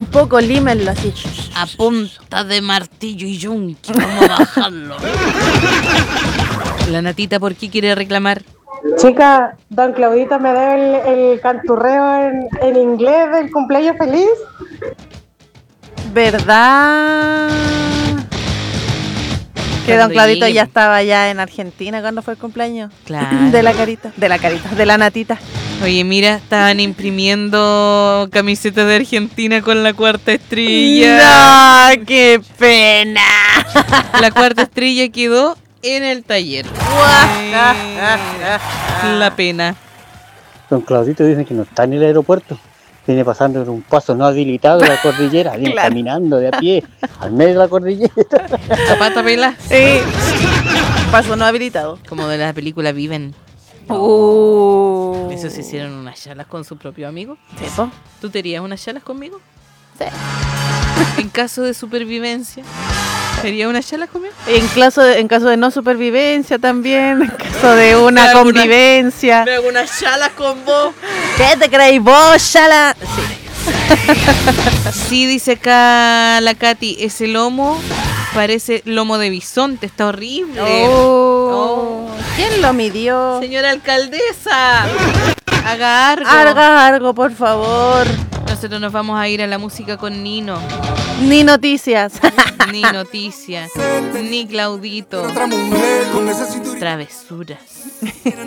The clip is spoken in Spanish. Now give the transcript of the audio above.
poco, límenlo así. A punta de martillo y yunque, vamos a bajarlo. La Natita, ¿por qué quiere reclamar? Chica, don Claudito me debe el canturreo en inglés del cumpleaños feliz. ¿Verdad? Que Cuando don Claudito llegue, ya estaba ya en Argentina cuando fue el cumpleaños. Claro. De la carita, de la Natita. Oye, mira, estaban imprimiendo camisetas de Argentina con la 4ª estrella. ¡No! ¡Qué pena! La 4ª estrella quedó en el taller. La pena. Don Claudito dice que no está en el aeropuerto. Viene pasando en un paso no habilitado de la cordillera. Viene Claro. caminando de a pie al medio de la cordillera. Zapata pela. Sí. Paso no habilitado. Como de la película Viven. Uh. Esos se hicieron unas charlas con su propio amigo. Sí, po. ¿Tú te harías unas charlas conmigo? Sí. En caso de supervivencia, ¿te harías unas charlas conmigo? En caso de no supervivencia también, en caso de una Me hago convivencia. Me hago unas charlas con vos. ¿Qué te creéis vos, Shala? Sí. Sí, dice acá la Katy, ese lomo parece lomo de bisonte, está horrible. Oh. ¿Quién lo midió? Señora alcaldesa, haga algo. Haga algo, por favor. Nosotros nos vamos a ir a la música con Nino. Ni noticias. Ni noticias, ni Claudito. Travesuras.